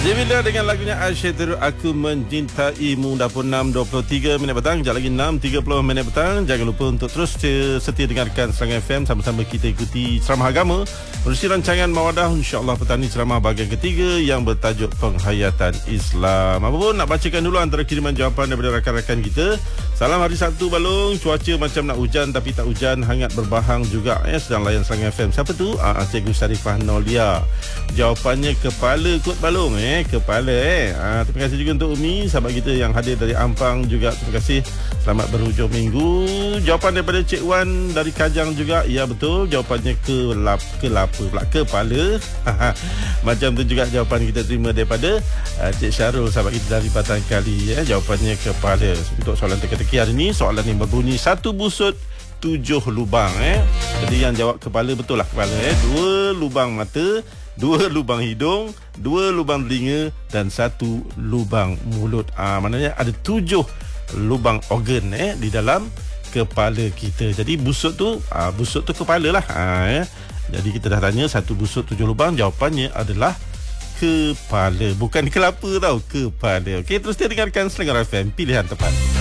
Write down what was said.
Devila dengan lagunya Asyhadu Aku Mencintaimu. Dah pun 6.23 minit petang. Sekejap lagi 6.30 minit petang. Jangan lupa untuk terus setia dengarkan Serang FM. Sama-sama kita ikuti ceramah agama menerusi rancangan Mawadah, InsyaAllah petani ceramah bahagian ketiga yang bertajuk Penghayatan Islam. Apa pun nak bacakan dulu antara kiriman jawapan daripada rakan-rakan kita. Salam hari Sabtu Balong. Cuaca macam nak hujan tapi tak hujan. Hangat berbahang juga sedang layan Serang FM. Siapa tu? Cikgu Syarifah Nolia. Jawapannya kepala kot Balong. Kepala terima kasih juga untuk Umi, sahabat kita yang hadir dari Ampang juga. Terima kasih. Selamat berhujung minggu. Jawapan daripada Cik Wan dari Kajang juga. Ya betul, jawapannya kepala. Macam tu juga jawapan kita terima daripada Cik Syarul, sahabat kita dari Batang Kali. Jawapannya kepala. Untuk soalan teka-teki hari ini, soalan ini berbunyi 1 busut 7 lubang. Jadi yang jawab kepala betul lah kepala. 2 lubang mata, 2 lubang hidung, 2 lubang telinga dan 1 lubang mulut. Maknanya ada 7 lubang organ di dalam kepala kita. Jadi busut tu kepala lah. Jadi kita dah tanya 1 busut 7 lubang, jawapannya adalah kepala. Bukan kelapa tau, kepala. Okey, terus dengarkan Serang FM, pilihan tepat.